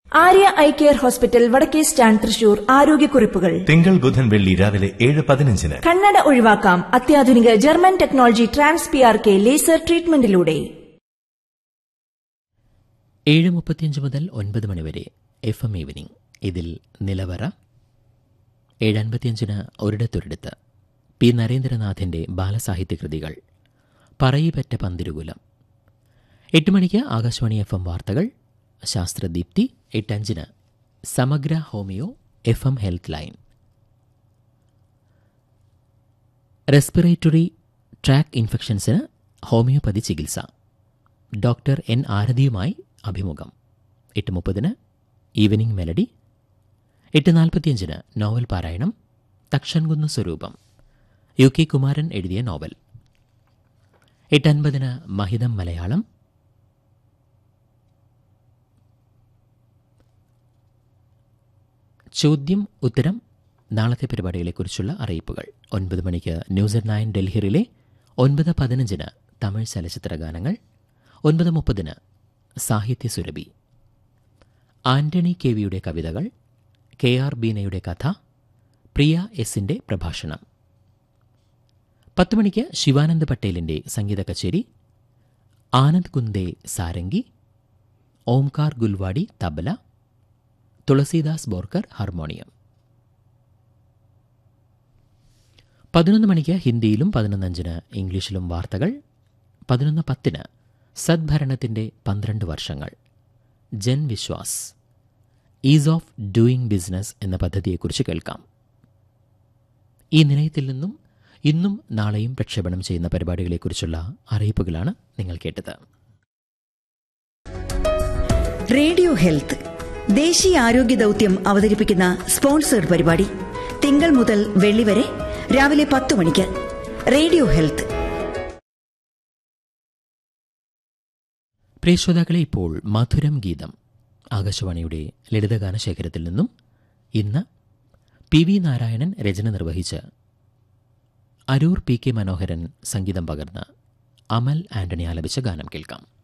Arya eye care hospital, വടക്കേ stand, Thrissur. ആരോഗ്യക്കുറിപ്പുകൾ തിങ്കൾ, ബുധൻ, വെള്ളി രാവിലെ 7:15. കണ്ണട ഒഴിവാക്കാം അത്യാധുനിക German technology trans PRK laser ട്രീറ്റ്മെന്റിലൂടെ. 7:35 മുതൽ 9 മണിവരെ FM ഈവനിംഗ്. ഇതിൽ നിലവറ. 7:55 ഒരിടത്തൊരിടത്ത് പി നരേന്ദ്രനാഥിന്റെ ബാലസാഹിത്യകൃതികൾ. പറയിപ്പറ്റ പന്തിരുകുലം. 8 മണിക്ക് ആകാശവാണി FM വാർത്തകൾ, ശാസ്ത്രദീപ്തി. 8:05 സമഗ്ര homeo FM health line. Respiratory track ഇൻഫെക്ഷൻസിന് homeopathy ചികിത്സ. ഡോക്ടർ N ആരതിയുമായി അഭിമുഖം. 8:30 ഈവനിംഗ് മെലഡി. 8:45 നോവൽ പാരായണം. തക്ഷൻകുന്ന് സ്വരൂപം, UK കുമാരൻ എഴുതിയ നോവൽ. 8:50 മഹിതം മലയാളം. ചോദ്യം ഉത്തരം. നാളത്തെ പരിപാടികളെക്കുറിച്ചുള്ള അറിയിപ്പുകൾ. 9 മണിക്ക് ന്യൂസ് അറ്റ് 9 ഡൽഹിയിലെ. 9:15 തമിഴ് ചലച്ചിത്ര ഗാനങ്ങൾ. 9:30 സാഹിത്യ സുരഭി. ആന്റണി KVയുടെ കവിതകൾ, KR ബീനയുടെ കഥ, പ്രിയ എസിന്റെ പ്രഭാഷണം. 10 മണിക്ക് ശിവാനന്ദ് പട്ടേലിന്റെ സംഗീത കച്ചേരി. ആനന്ദ് കുന്ദേ സാരംഗി, ഓംകാർ ഗുൽവാടി തബല, തുളസീദാസ് ബോർക്കർ ഹാർമോണിയം. 11 മണിക്ക് ഹിന്ദിയിലും 11:05 ഇംഗ്ലീഷിലും വാർത്തകൾ. 11:10 സദ്ഭരണത്തിന്റെ 12 വർഷങ്ങൾ, Jan Vishwas, is of doing business എന്ന പദ്ധതിയെക്കുറിച്ച് കേൾക്കാം. ഈ നിലയത്തിൽ നിന്നും ഇന്നും നാളെയും പ്രക്ഷേപണം ചെയ്യുന്ന പരിപാടികളെക്കുറിച്ചുള്ള അറിയിപ്പുകളാണ് നിങ്ങൾ കേട്ടത്. റേഡിയോ ഹെൽത്ത് ദേശീയ ആരോഗ്യ ദൌത്യം അവതരിപ്പിക്കുന്ന സ്പോൺസേഡ് പരിപാടി തിങ്കൾ മുതൽ വെള്ളി വരെ രാവിലെ 10 മണിക്ക്. Radio health. പ്രിയ ശ്രോതാക്കളെ, ഇപ്പോൾ മധുരം ഗീതം. ആകാശവാണിയുടെ ലളിതഗാന ശേഖരത്തിൽ നിന്നും ഇന്ന് PV നാരായണൻ രചന നിർവഹിച്ച് അരൂർ PK മനോഹരൻ സംഗീതം പകർന്ന് അമൽ ആന്റണി ആലപിച്ച ഗാനം കേൾക്കാം.